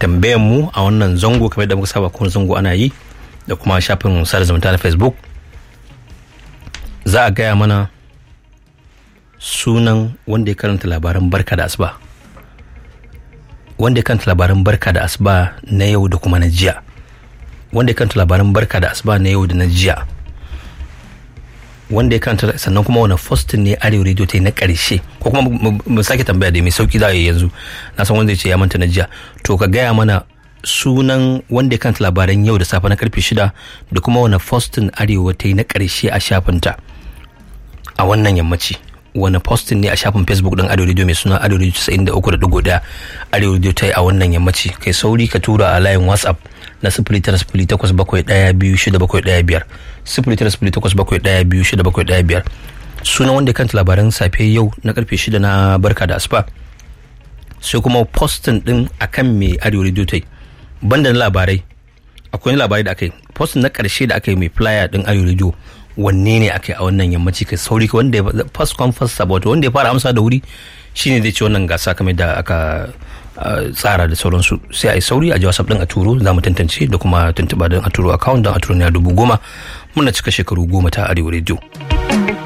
tambayan mu a wannan zango kamar da muka saba kuma zango ana yi da kuma shafin sada zumunta na Facebook. Za a gaya mana sunan wanda ya karanta labaran barka da asuba, wanda ya karanta labaran barka da asuba na yau da kuma na jiya, wanda ya karanta labaran barka da asuba na yau da na jiya, wanda ya karanta sannan kuma wani fostin ne Arewa Radio ta yi na ƙarshe, ko kuma mu sake tambaya da mai sauki za a yi yanzu, na san wanda ya ce ya manta na jiya, to ka gaya mana sunan wanda ya karanta labaran yau da safe na karfe 6 da kuma wani fostin Arewa ta yi na ƙarshe a shafinta a wannan yammaci. Wani postin ne a shafin Facebook din Arewa Radio mai suna Arewa Radio 93.1 Arewa Radio ta yi a wannan yammaci. Kai sauri ka tura a layin WhatsApp na 09008712715 09008712715. Sunan wanda kanta labaran safe yau na karfe 6 na barka da asuba, sai kuma postin din akan mai Arewa Radio ta yi. Banda na labarai akwai labarai da aka yi, postin na karshe da aka yi mai flyer din Arewa Radio wanne ne ake a wannan yammaci. Kai sauri ka wanda ya first come first serve, wanda ya fara amsa da wuri shine zai ci wannan gasa kamar da aka tsara da sauransu. Sai a yi sauri a ji WhatsApp din a turo, za mu tantance da kuma tuntuɓa don a turo account don a turo na 10,000 muna cika shekaru 10 ta Arewa Radio.